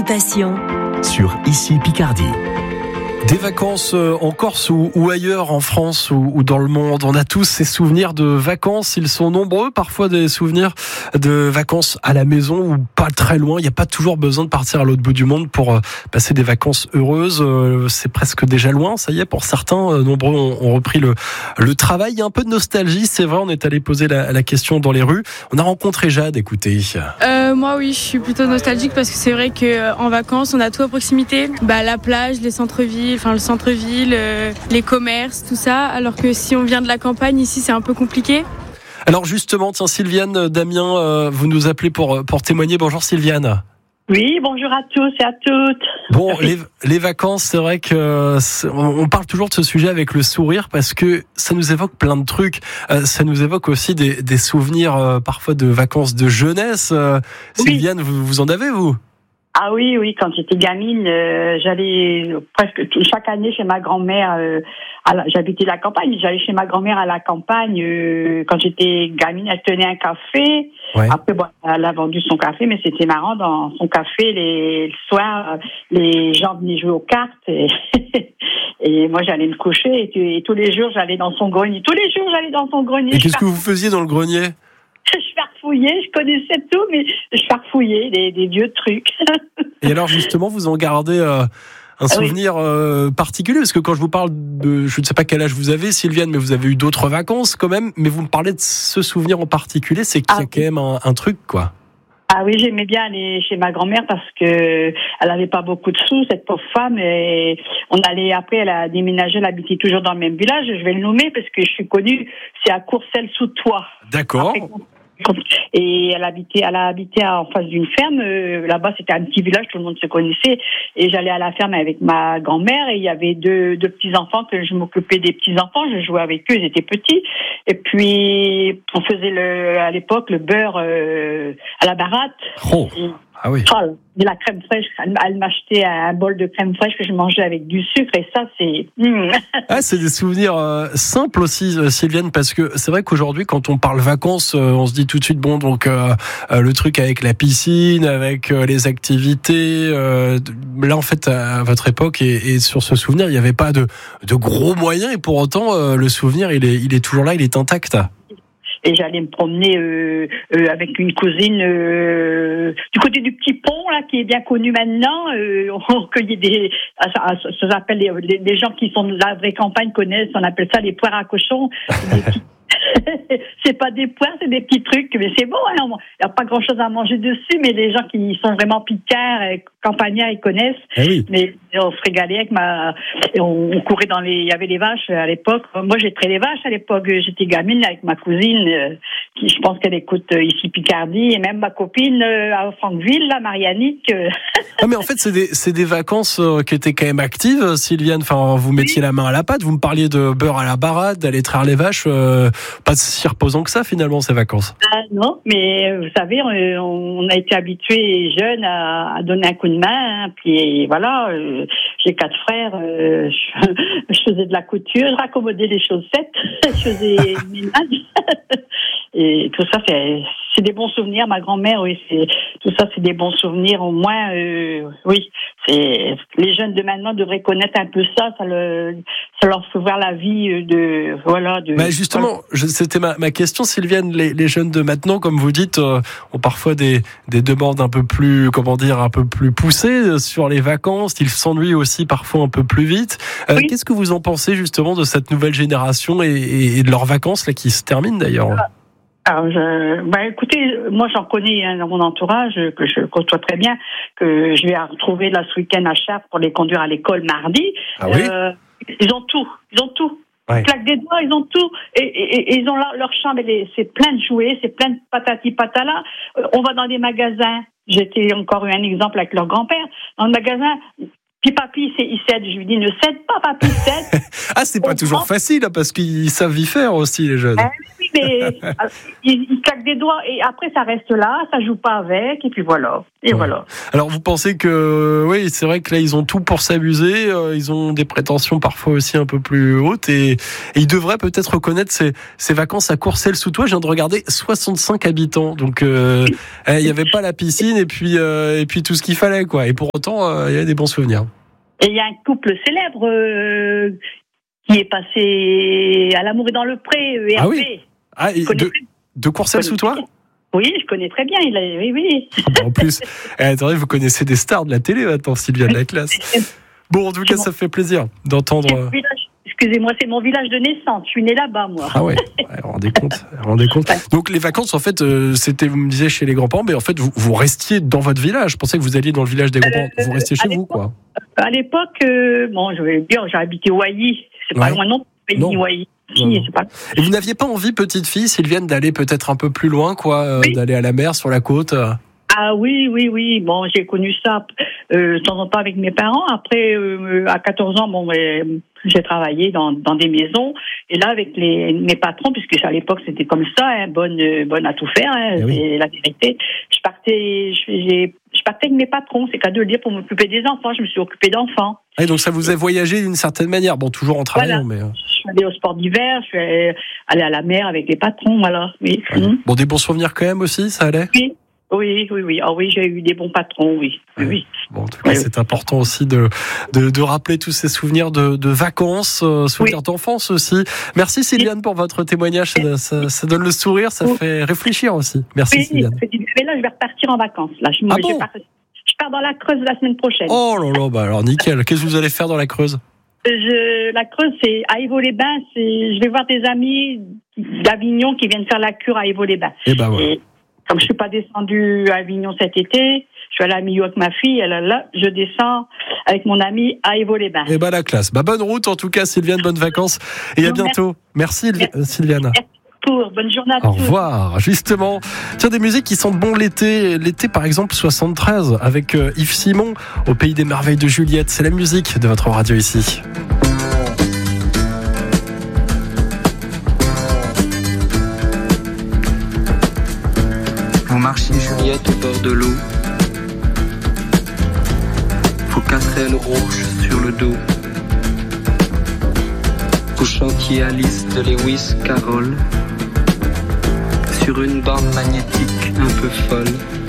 Occupation. Sur Ici Picardie. Des vacances en Corse ou ailleurs en France ou dans le monde. On a tous ces souvenirs de vacances. Ils sont nombreux. Parfois des souvenirs de vacances à la maison ou pas très loin. Il n'y a pas toujours besoin de partir à l'autre bout du monde pour passer des vacances heureuses. C'est presque déjà loin. Ça y est, pour certains, nombreux ont repris le travail. Il y a un peu de nostalgie. C'est vrai, on est allé poser la question dans les rues. On a rencontré Jade, écoutez. Moi oui, je suis plutôt nostalgique parce que c'est vrai qu'en vacances, on a tout à proximité. La plage, les centres-villes, le centre-ville, les commerces, tout ça. Alors que si on vient de la campagne, ici, c'est un peu compliqué. Alors justement, tiens, Sylviane, Damien, vous nous appelez pour témoigner. Bonjour Sylviane. Oui, bonjour à tous et à toutes. Bon, les vacances, c'est vrai que on parle toujours de ce sujet avec le sourire parce que ça nous évoque plein de trucs. Ça nous évoque aussi des souvenirs parfois de vacances de jeunesse. Oui. Sylviane, vous en avez, vous ? Ah oui, quand j'étais gamine, j'allais presque chaque année chez ma grand-mère. J'habitais la campagne, j'allais chez ma grand-mère à la campagne. Quand j'étais gamine, elle tenait un café. Ouais. Après, elle a vendu son café, mais c'était marrant. Dans son café, le soir, les gens venaient jouer aux cartes. Et moi, j'allais me coucher. Et tous les jours, j'allais dans son grenier. Et qu'est-ce que vous faisiez dans le grenier ? Je farfouillais, je connaissais tout, mais je farfouillais des vieux trucs. Et alors justement, vous en gardez un souvenir particulier, parce que quand je vous parle de, je ne sais pas quel âge vous avez, Sylviane, mais vous avez eu d'autres vacances quand même, mais vous me parlez de ce souvenir en particulier, c'est qu'il y a quand même un truc, quoi. Ah oui, j'aimais bien aller chez ma grand-mère parce que elle avait pas beaucoup de sous, cette pauvre femme, et on allait, après, elle a déménagé, elle habitait toujours dans le même village, je vais le nommer parce que je suis connue, c'est à Courcelles-sous-Toit. D'accord. Et elle a habité en face d'une ferme. Là-bas, c'était un petit village, tout le monde se connaissait. Et j'allais à la ferme avec ma grand-mère et il y avait deux petits-enfants que je m'occupais des petits-enfants. Je jouais avec eux, ils étaient petits. Et puis, on faisait à l'époque le beurre à la baratte. Oh. Ah oui. De la crème fraîche. Elle m'achetait un bol de crème fraîche que je mangeais avec du sucre et ça, c'est... c'est des souvenirs simples aussi, Sylviane, parce que c'est vrai qu'aujourd'hui, quand on parle vacances, on se dit tout de suite, le truc avec la piscine, avec les activités. Là, en fait, à votre époque et sur ce souvenir, il n'y avait pas de gros moyens et pour autant, le souvenir, il est toujours là, il est intact. Et j'allais me promener avec une cousine du côté du petit pont là qui est bien connu maintenant. On cueillait ça s'appelle les gens qui sont de la vraie campagne connaissent. On appelle ça les poires à cochon. C'est pas des poires, c'est des petits trucs, mais c'est bon. Il n'y a pas grand-chose à manger dessus, mais les gens qui sont vraiment picards, campagnards, ils connaissent. Eh oui. Mais on se régalait on courait il y avait les vaches à l'époque. Moi, j'ai traité les vaches à l'époque. J'étais gamine avec ma cousine, qui je pense qu'elle écoute ici Picardie, et même ma copine à Franqueville, là, Marianique. Mais en fait, c'est des vacances qui étaient quand même actives, Sylviane. Enfin, vous mettiez la main à la pâte. Vous me parliez de beurre à la baratte, d'aller traire les vaches. Pas si reposant que ça finalement ces vacances. Non, mais vous savez, on a été habitués jeunes à donner un coup de main. Puis voilà, j'ai 4 frères, je faisais de la couture, je raccommodais les chaussettes, je faisais le ménage. Et tout ça, c'est des bons souvenirs. Ma grand-mère, oui, tout ça, c'est des bons souvenirs. Au moins, oui, les jeunes de maintenant devraient connaître un peu ça. Ça leur fait voir la vie justement, c'était ma question, Sylviane. Les jeunes de maintenant, comme vous dites, ont parfois des demandes un peu plus, un peu plus poussées sur les vacances. Ils s'ennuient aussi parfois un peu plus vite. Oui. Qu'est-ce que vous en pensez justement de cette nouvelle génération et de leurs vacances là qui se terminent d'ailleurs? Alors, écoutez, moi j'en connais dans mon entourage que je côtoie très bien, que je vais retrouver là ce week-end à Chartres pour les conduire à l'école mardi. Ah oui. Ils ont tout. Ouais. Ils claquent des doigts, ils ont tout. Et ils ont leur chambre, c'est plein de jouets, c'est plein de patati patala. On va dans des magasins. J'étais encore eu un exemple avec leur grand-père. Dans le magasin, puis papy, il cède. Je lui dis, ne cède pas, papy, cède. C'est pas toujours facile, parce qu'ils savent y faire aussi, les jeunes. Oui. mais il claque des doigts et après ça reste là, ça joue pas avec et puis voilà. Et voilà. Alors vous pensez que oui, c'est vrai que là ils ont tout pour s'amuser, ils ont des prétentions parfois aussi un peu plus hautes et ils devraient peut-être reconnaître ces vacances à Courcelles-sous-Toit. Je viens de regarder 65 habitants, donc il y avait pas la piscine et puis tout ce qu'il fallait quoi. Et pour autant il y a des bons souvenirs. Et il y a un couple célèbre qui est passé à l'amour et dans le pré, ERP. Ah oui. Ah, de Courcelles-sous-Toit. Oui, je connais très bien. Oui. En plus, attendez, vous connaissez des stars de la télé maintenant, Sylvia de la classe. Bon, en tout cas, ça fait plaisir d'entendre. Excusez-moi, c'est mon village de naissance. Je suis née là-bas, moi. Ah ouais, rendez compte. Donc les vacances, en fait, c'était, vous me disiez, chez les grands-parents, mais en fait, vous restiez dans votre village. Je pensais que vous alliez dans le village des grands-parents. Vous restiez chez vous, quoi. À l'époque, je vais dire, j'ai habité Wailly. C'est pas loin non. Wailly. Et vous n'aviez pas envie, petite fille, Sylviane, d'aller peut-être un peu plus loin, quoi, d'aller à la mer, sur la côte? Ah oui. Bon, j'ai connu ça de temps en temps avec mes parents. Après, à 14 ans, j'ai travaillé dans des maisons. Et là, avec mes patrons, puisque à l'époque c'était comme ça, bonne à tout faire, c'est la vérité. Je partais avec mes patrons, c'est qu'à de le dire, pour m'occuper des enfants. Je me suis occupée d'enfants. Et donc ça vous a voyagé d'une certaine manière, bon, toujours en travaillant, mais. Je suis allée au sport d'hiver, je suis allée à la mer avec les patrons, voilà. Oui. Bon, des bons souvenirs quand même aussi, ça allait? Oui. Ah oui, j'ai eu des bons patrons, oui. Bon, en tout cas, c'est important aussi de rappeler tous ces souvenirs de vacances, souvenirs d'enfance aussi. Merci Sylviane pour votre témoignage, ça donne le sourire, ça fait réfléchir aussi. Merci Sylviane. Mais là, je vais repartir en vacances. Là, je pars dans la Creuse la semaine prochaine. Oh là là, bah alors nickel. Qu'est-ce que vous allez faire dans la Creuse? La Creuse, c'est à Évaux-les-Bains. Je vais voir des amis d'Avignon qui viennent faire la cure à Évaux-les-Bains. Et ben voilà. Et comme je suis pas descendue à Avignon cet été, je suis allée à Millau avec ma fille. Là, je descends avec mon ami à Évaux-les-Bains. Et la classe. Bonne route en tout cas, Sylviane. Bonnes vacances et à bientôt. Merci Sylviane. Merci. Bonne journée à tous. Au revoir. Justement, tiens, des musiques qui sentent bon l'été. L'été, par exemple, 73, avec Yves Simon, au pays des merveilles de Juliette. C'est la musique de votre radio ici. Vous marchiez Juliette au bord de l'eau, vos 4 ailes rouges sur le dos. Vous chantiez Alice de Lewis Carroll sur une bande magnétique un peu folle.